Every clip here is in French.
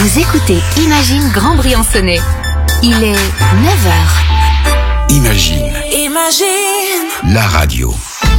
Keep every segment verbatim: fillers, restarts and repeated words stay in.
Vous écoutez Imagine Grand Briançonnais. Il est neuf heures. Imagine. Imagine. La radio.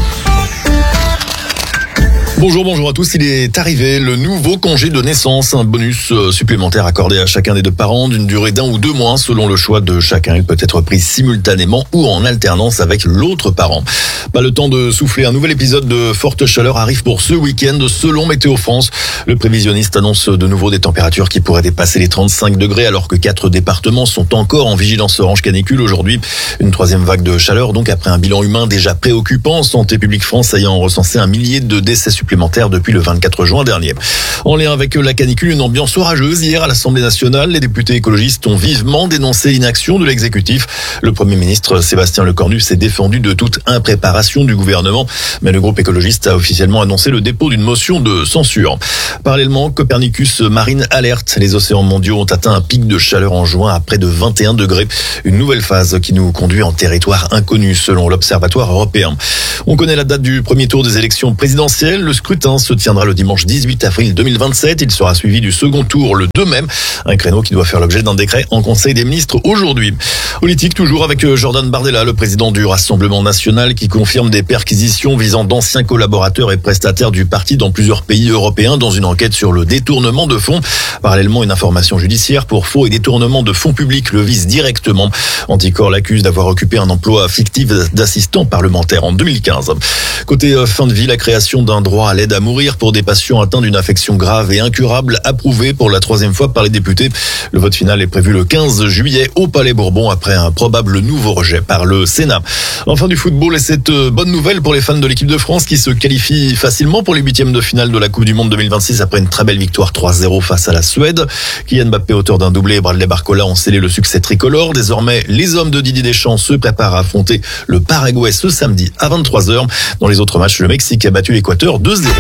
Bonjour, bonjour à tous. Il est arrivé le nouveau congé de naissance, un bonus supplémentaire accordé à chacun des deux parents d'une durée d'un ou deux mois selon le choix de chacun. Il peut être pris simultanément ou en alternance avec l'autre parent. Pas le temps de souffler. Un nouvel épisode de forte chaleur arrive pour ce week-end selon Météo France. Le prévisionniste annonce de nouveau des températures qui pourraient dépasser les trente-cinq degrés alors que quatre départements sont encore en vigilance orange canicule aujourd'hui. Une troisième vague de chaleur donc après un bilan humain déjà préoccupant. Santé publique France ayant recensé un millier de décès supplémentaires depuis le vingt-quatre juin dernier. En lien avec la canicule, une ambiance orageuse hier à l'Assemblée nationale. Les députés écologistes ont vivement dénoncé l'inaction de l'exécutif. Le Premier ministre Sébastien Lecornu s'est défendu de toute impréparation du gouvernement, mais le groupe écologiste a officiellement annoncé le dépôt d'une motion de censure. Parallèlement, Copernicus Marine alerte. Les océans mondiaux ont atteint un pic de chaleur en juin à près de vingt et un degrés. Une nouvelle phase qui nous conduit en territoire inconnu selon l'Observatoire européen. On connaît la date du premier tour des élections présidentielles. Le scrutin se tiendra le dimanche dix-huit avril deux mille vingt-sept. Il sera suivi du second tour le deux mai. Un créneau qui doit faire l'objet d'un décret en Conseil des ministres aujourd'hui. Politique toujours avec Jordan Bardella, le président du Rassemblement national qui confirme des perquisitions visant d'anciens collaborateurs et prestataires du parti dans plusieurs pays européens dans une enquête sur le détournement de fonds. Parallèlement, une information judiciaire pour faux et détournement de fonds publics le vise directement. Anticor l'accuse d'avoir occupé un emploi fictif d'assistant parlementaire en deux mille quinze. Côté fin de vie, la création d'un droit à l'aide à mourir pour des patients atteints d'une infection grave et incurable, approuvé pour la troisième fois par les députés. Le vote final est prévu le quinze juillet au Palais Bourbon après un probable nouveau rejet par le Sénat. Enfin du football et cette bonne nouvelle pour les fans de l'équipe de France qui se qualifient facilement pour les huitièmes de finale de la Coupe du Monde deux mille vingt-six après une très belle victoire trois zéro face à la Suède. Kylian Mbappé, auteur d'un doublé, et Bradley Barcola ont scellé le succès tricolore. Désormais, les hommes de Didier Deschamps se préparent à affronter le Paraguay ce samedi à vingt-trois heures. Dans les autres matchs, le Mexique a battu l'Équateur deux zéro.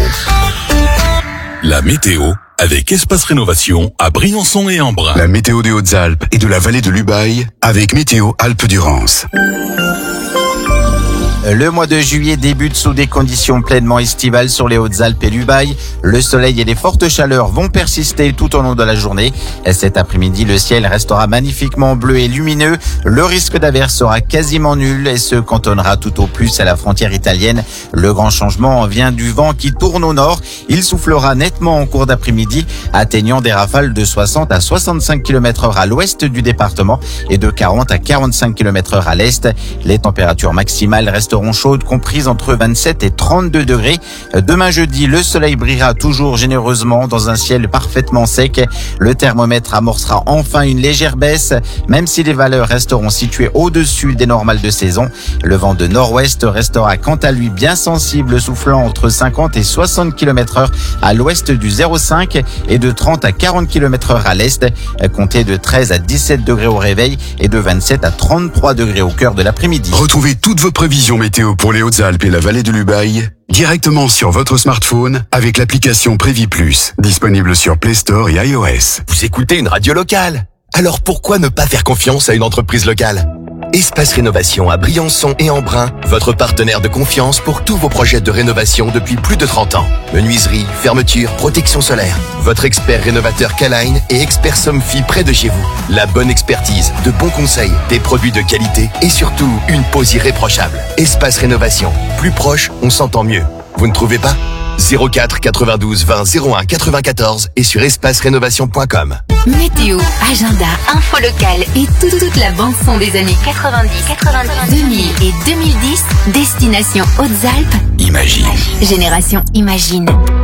La météo avec Espace Rénovation à Briançon et Embrun. La météo des Hautes-Alpes et de la vallée de l'Ubaye avec Météo Alpes-Durance. Le mois de juillet débute sous des conditions pleinement estivales sur les Hautes-Alpes et l'Ubaye. Le soleil et les fortes chaleurs vont persister tout au long de la journée. Cet après-midi, le ciel restera magnifiquement bleu et lumineux. Le risque d'averse sera quasiment nul et se cantonnera tout au plus à la frontière italienne. Le grand changement vient du vent qui tourne au nord. Il soufflera nettement en cours d'après-midi, atteignant des rafales de soixante à soixante-cinq kilomètres heure à l'ouest du département et de quarante à quarante-cinq kilomètres heure à l'est. Les températures maximales restent chaudes comprises entre vingt-sept et trente-deux degrés. Demain jeudi, le soleil brillera toujours généreusement dans un ciel parfaitement sec. Le thermomètre amorcera enfin une légère baisse, même si les valeurs resteront situées au-dessus des normales de saison. Le vent de nord-ouest restera quant à lui bien sensible, soufflant entre cinquante et soixante kilomètres heure à l'ouest du zéro cinq et de trente à quarante kilomètres heure à l'est. Comptez de treize à dix-sept degrés au réveil et de vingt-sept à trente-trois degrés au cœur de l'après-midi. Retrouvez toutes vos prévisions météo pour les Hautes-Alpes et la vallée de l'Ubaye directement sur votre smartphone avec l'application Prévi Plus, disponible sur Play Store et iOS. Vous écoutez une radio locale, alors pourquoi ne pas faire confiance à une entreprise locale ? Espace Rénovation à Briançon et Embrun, votre partenaire de confiance pour tous vos projets de rénovation depuis plus de trente ans. Menuiserie, fermeture, protection solaire. Votre expert rénovateur K-Line et expert Somfy près de chez vous. La bonne expertise, de bons conseils, des produits de qualité et surtout une pose irréprochable. Espace Rénovation, plus proche, on s'entend mieux. Vous ne trouvez pas ? zéro quatre quatre-vingt-douze vingt zéro un quatre-vingt-quatorze et sur espace rénovation point com. Météo, agenda, info locale et tout, toute la bande-son des années quatre-vingt-dix, quatre-vingt-dix, deux mille et deux mille dix. Destination Hautes-Alpes. Imagine. Génération Imagine.